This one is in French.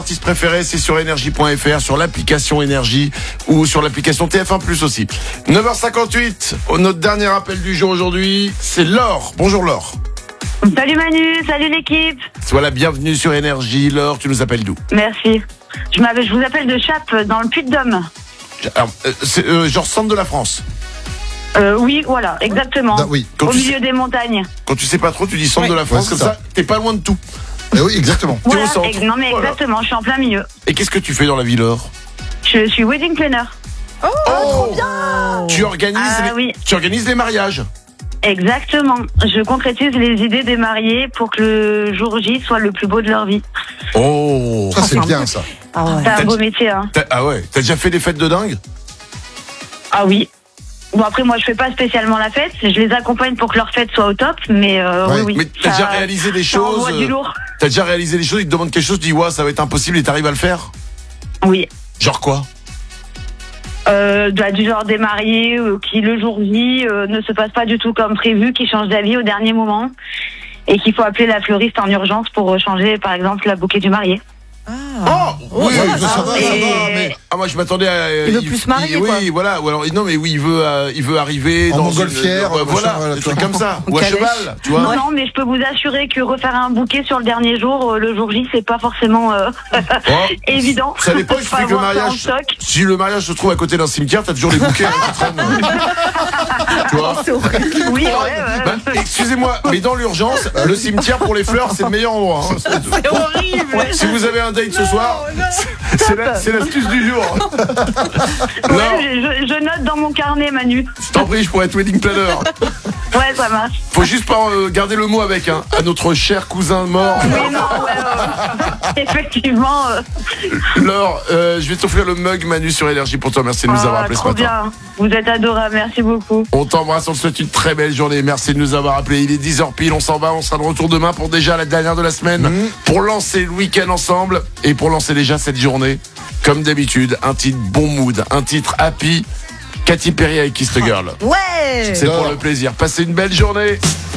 artistes préférés, c'est sur énergie.fr, sur l'application Énergie ou sur l'application TF1+ aussi. 9h58, notre dernier appel du jour aujourd'hui, c'est Laure. Bonjour Laure. Salut Manu, salut l'équipe. Voilà, bienvenue sur Énergie. Laure, tu nous appelles d'où? Merci. Je vous appelle de Chappe, dans le Puy-de-Dôme. Alors, c'est genre centre de la France. Oui, voilà, exactement. Ah, oui. Au milieu des montagnes. Quand tu sais pas trop, tu dis centre Oui. de la France, Ouais, comme c'est ça, t'es pas loin de tout. Oui, exactement. T'es au Voilà, centre. non mais Voilà. exactement, je suis en plein milieu. Et qu'est-ce que tu fais dans la vie, Laure? Je suis wedding planner. Oh, trop bien. Tu organises, Oui. tu organises les mariages. Exactement. Je concrétise les idées des mariés pour que le jour J soit le plus beau de leur vie. Oh. Ça, c'est bien, ça. Ah ouais. C'est un beau métier, hein. Ah ouais, t'as déjà fait des fêtes de dingue? Ah oui. Bon après moi je fais pas spécialement la fête, je les accompagne pour que leur fête soit au top, mais Ouais. oui. Mais t'as déjà réalisé des ça choses? envoie du lourd. T'as déjà réalisé des choses, ils te demandent quelque chose, tu dis ouais, ça va être impossible et t'arrives à le faire? Oui. Genre quoi? Du genre des mariés qui le jour J ne se passe pas du tout comme prévu, qui changent d'avis au dernier moment et qu'il faut appeler la fleuriste en urgence pour changer par exemple la bouquet du marié. Oh oui, ça va, mais... Ah moi je m'attendais à Il veut plus se marier, quoi. Oui, voilà, ou alors non mais oui, il veut arriver En dans montgolfière, une, voilà, machin, voilà, des tu trucs vois. comme ça, Ou ou à calèche. cheval, tu vois. Non, mais je peux vous assurer que refaire un bouquet sur le dernier jour, le jour J, c'est pas forcément Oh, évident. ça dépend, il Faut suffit que le avoir ça en mariage, stock. si le mariage se trouve à côté d'un cimetière, t'as toujours les bouquets qui traînent. Tu vois. Oui, ouais. Bah, excusez-moi, mais dans l'urgence, le cimetière pour les fleurs, c'est le meilleur endroit. Hein. C'est horrible. Si vous avez un date ce soir, c'est l'astuce du jour. Non, Ouais, je note dans mon carnet, Manu. je t'en prie, je pourrais être wedding planner. Ouais, ça marche. Faut juste pas garder le mot avec, hein, à notre cher cousin mort. Oui, non, ouais. Effectivement. Laure, je vais t'offrir le mug Manu sur Énergie pour toi. Merci de nous avoir appelé ce trop matin. bien. Vous êtes adorable, merci beaucoup. On t'embrasse, on te souhaite une très belle journée. Merci de nous avoir appelé. Il est 10h pile, on s'en va. On sera de retour demain pour déjà la dernière de la semaine. Pour lancer le week-end ensemble et pour lancer déjà cette journée. Comme d'habitude, un titre bon mood, un titre happy. Katy Perry avec Kiss the Girl. Ouais. C'est pour le plaisir. Passez une belle journée.